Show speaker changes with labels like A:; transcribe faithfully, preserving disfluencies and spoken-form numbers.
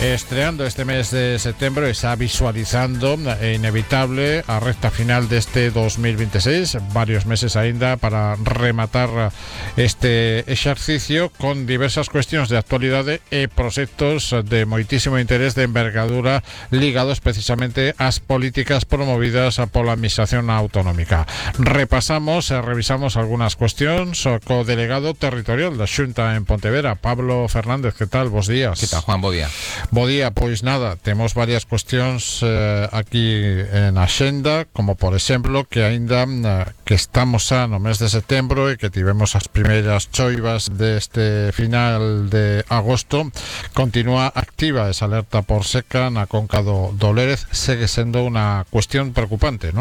A: estreando este mes de septiembre e xa visualizando é inevitable a recta final deste dos mil veintiséis, varios meses aínda para rematar este exercicio con diversas cuestións de actualidade e proxectos de moitísimo interés de envergadura ligados precisamente ás políticas promovidas pola Administración Autonómica. Repasamos e revisamos algunhas cuestións co delegado territorial da Xunta en Pontevedra, Pablo Fernández. Que tal? Bos días.
B: Que tal, Juan? Bo día.
A: Bo día, pois nada, temos varias cuestións eh, aquí en axenda, como por exemplo que aínda eh, que estamos xa no mes de setembro e que tivemos as primeiras choivas deste final de agosto, continúa activa esa alerta por seca na conca do, do Lérez. Segue sendo unha cuestión preocupante, non?